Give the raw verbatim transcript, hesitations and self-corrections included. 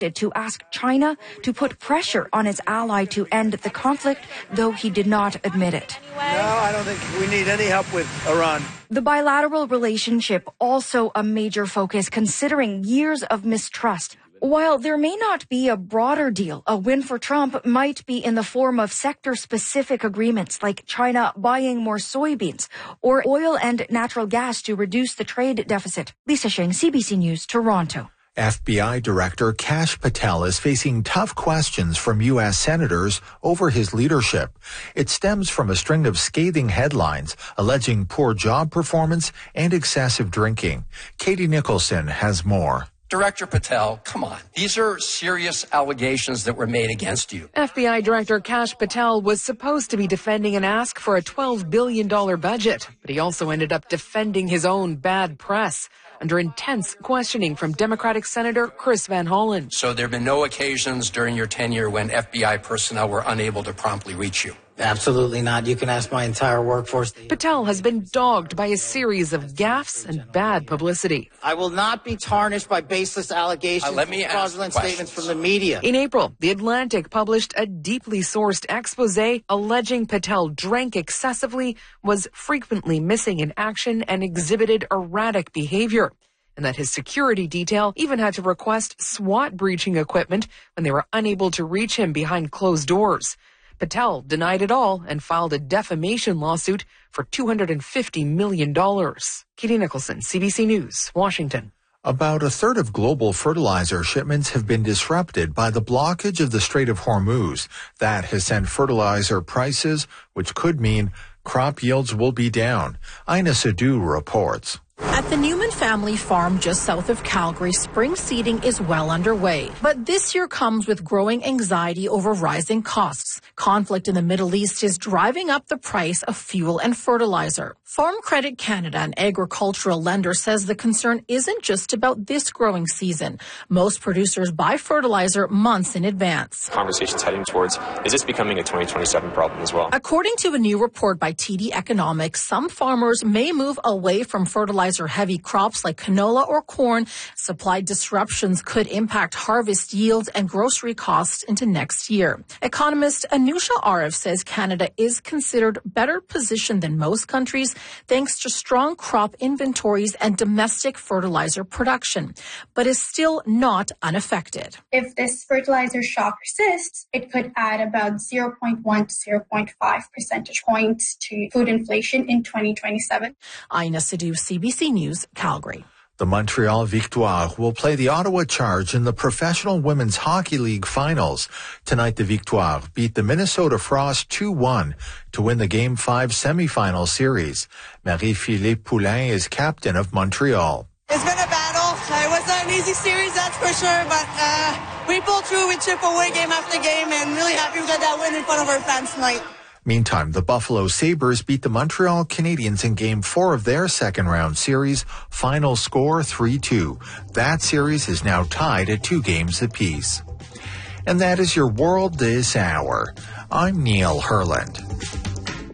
to ask China to put pressure on its ally to end the conflict, though he did not admit it. No, I don't think we need any help with Iran. The bilateral relationship also a major focus considering years of mistrust. While there may not be a broader deal, a win for Trump might be in the form of sector-specific agreements like China buying more soybeans or oil and natural gas to reduce the trade deficit. Lisa Shing, C B C News, Toronto. F B I Director Kash Patel is facing tough questions from U S senators over his leadership. It stems from a string of scathing headlines alleging poor job performance and excessive drinking. Katie Nicholson has more. Director Patel, come on. These are serious allegations that were made against you. F B I Director Kash Patel was supposed to be defending an ask for a twelve billion dollars budget, but he also ended up defending his own bad press under intense questioning from Democratic Senator Chris Van Hollen. So there have been no occasions during your tenure when F B I personnel were unable to promptly reach you? Absolutely not. You can ask my entire workforce. Patel has been dogged by a series of gaffes and bad publicity. I will not be tarnished by baseless allegations uh, let me and fraudulent ask statements from the media. In April, The Atlantic published a deeply sourced expose alleging Patel drank excessively, was frequently missing in action, and exhibited erratic behavior, and that his security detail even had to request SWAT breaching equipment when they were unable to reach him behind closed doors. Patel denied it all and filed a defamation lawsuit for two hundred fifty million dollars. Katie Nicholson, C B C News, Washington. About a third of global fertilizer shipments have been disrupted by the blockage of the Strait of Hormuz. That has sent fertilizer prices, which could mean crop yields will be down. Ina Sadu reports. At the Newman family farm just south of Calgary, spring seeding is well underway. But this year comes with growing anxiety over rising costs. Conflict in the Middle East is driving up the price of fuel and fertilizer. Farm Credit Canada, an agricultural lender, says the concern isn't just about this growing season. Most producers buy fertilizer months in advance. Conversations heading towards, is this becoming a twenty twenty-seven problem as well? According to a new report by T D Economics, some farmers may move away from fertilizer-heavy crops like canola or corn. Supply disruptions could impact harvest yields and grocery costs into next year. Economist Anusha Arif says Canada is considered better positioned than most countries thanks to strong crop inventories and domestic fertilizer production, but is still not unaffected. If this fertilizer shock persists, it could add about zero point one to zero point five percentage points to food inflation in twenty twenty-seven. Ina Sadu, C B C News, Calgary. The Montreal Victoire will play the Ottawa Charge in the Professional Women's Hockey League Finals. Tonight, the Victoire beat the Minnesota Frost two one to win the Game five semifinal series. Marie-Philippe Poulin is captain of Montreal. It's been a battle. It wasn't an easy series, that's for sure, but uh, we pulled through. We chip away game after game, and really happy we got that win in front of our fans tonight. Meantime, the Buffalo Sabres beat the Montreal Canadiens in Game four of their second-round series, final score three two. That series is now tied at two games apiece. And that is your World This Hour. I'm Neil Herland.